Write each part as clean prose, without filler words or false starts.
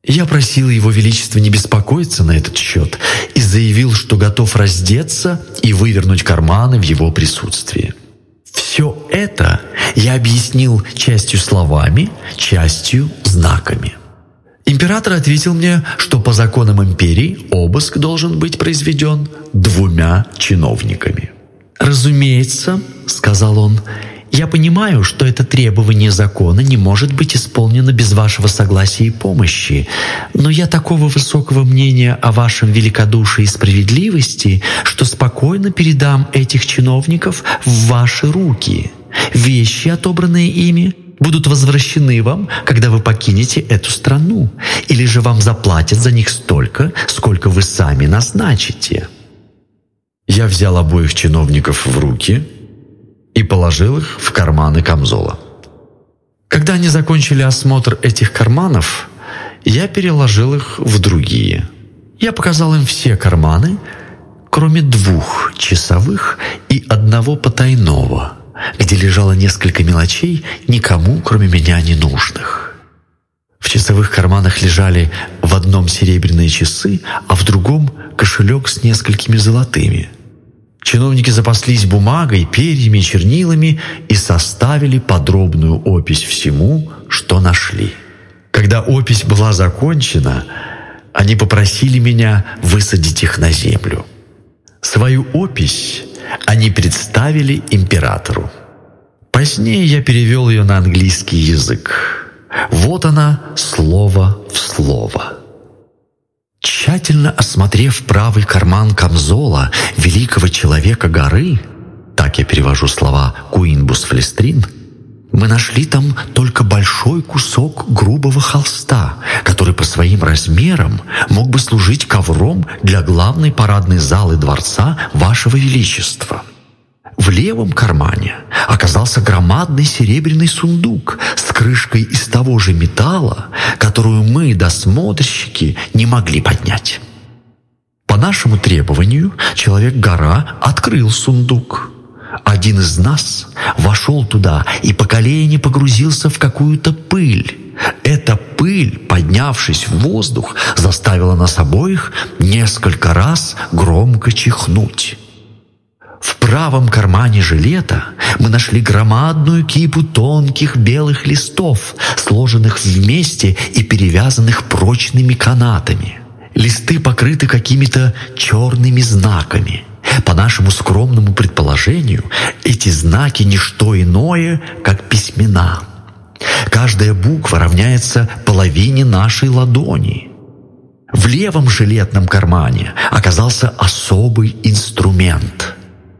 Я просил Его Величество не беспокоиться на этот счет и заявил, что готов раздеться и вывернуть карманы в его присутствии. Все это я объяснил частью словами, частью знаками. Император ответил мне, что по законам империи обыск должен быть произведен 2 чиновниками. «Разумеется, — сказал он, — я понимаю, что это требование закона не может быть исполнено без вашего согласия и помощи, но я такого высокого мнения о вашем великодушии и справедливости, что спокойно передам этих чиновников в ваши руки. Вещи, отобранные ими, будут возвращены вам, когда вы покинете эту страну, или же вам заплатят за них столько, сколько вы сами назначите». Я взял обоих чиновников в руки и положил их в карманы камзола. Когда они закончили осмотр этих карманов, я переложил их в другие. Я показал им все карманы, кроме 2 часовых и 1 потайного, где лежало несколько мелочей, никому, кроме меня, не нужных. В часовых карманах лежали в одном серебряные часы, а в другом кошелек с несколькими золотыми. Чиновники запаслись бумагой, перьями и чернилами и составили подробную опись всему, что нашли. Когда опись была закончена, они попросили меня высадить их на землю. Свою опись они представили императору. Позднее я перевел ее на английский язык. Вот она, слово в слово. Тщательно осмотрев правый карман камзола великого человека горы, так я перевожу слова Куинбус Флестрин, мы нашли там только большой кусок грубого холста, который по своим размерам мог бы служить ковром для главной парадной залы дворца Вашего Величества. В левом кармане оказался громадный серебряный сундук с крышкой из того же металла, которую мы, досмотрщики, не могли поднять. По нашему требованию Человек-гора открыл сундук. Один из нас вошел туда и по колени погрузился в какую-то пыль. Эта пыль, поднявшись в воздух, заставила нас обоих несколько раз громко чихнуть. В правом кармане жилета мы нашли громадную кипу тонких белых листов, сложенных вместе и перевязанных прочными канатами. Листы покрыты какими-то черными знаками. По нашему скромному предположению, эти знаки не что иное, как письмена. Каждая буква равняется половине нашей ладони. В левом жилетном кармане оказался особый инструмент.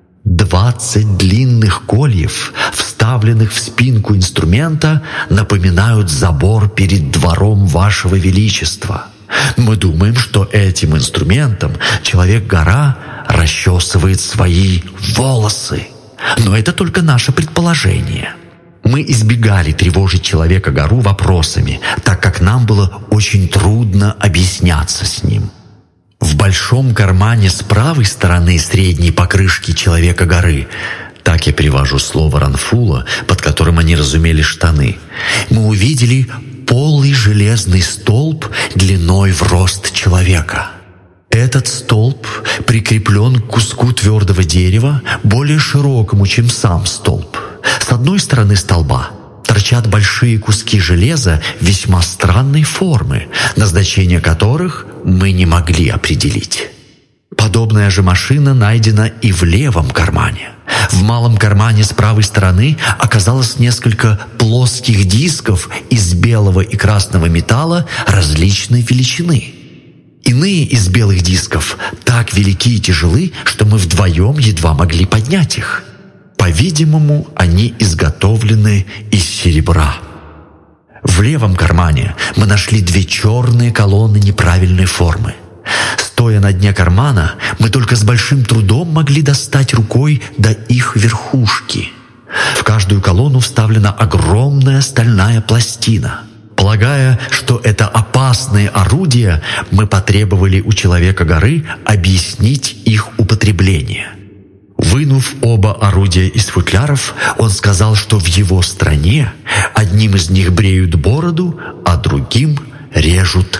20 длинных кольев, вставленных в спинку инструмента, напоминают забор перед двором Вашего Величества. Мы думаем, что этим инструментом Человек-гора расчесывает свои волосы. Но это только наше предположение. Мы избегали тревожить Человека-гору вопросами, так как нам было очень трудно объясняться с ним. В большом кармане с правой стороны средней покрышки Человека-горы, так я перевожу слово ранфула, под которым они разумели штаны, мы увидели полый железный столб длиной в рост человека. Этот столб прикреплен к куску твердого дерева, более широкому, чем сам столб. С одной стороны столба торчат большие куски железа весьма странной формы, назначение которых мы не могли определить. Подобная же машина найдена и в левом кармане. В малом кармане с правой стороны оказалось несколько плоских дисков из белого и красного металла различной величины. Иные из белых дисков так велики и тяжелы, что мы вдвоем едва могли поднять их. По-видимому, они изготовлены из серебра. В левом кармане мы нашли 2 черные колонны неправильной формы. Стоя на дне кармана, мы только с большим трудом могли достать рукой до их верхушки. В каждую колонну вставлена огромная стальная пластина. Полагая, что это опасные орудия, мы потребовали у Человека-горы объяснить их употребление. Вынув оба орудия из футляров, он сказал, что в его стране одним из них бреют бороду, а другим режут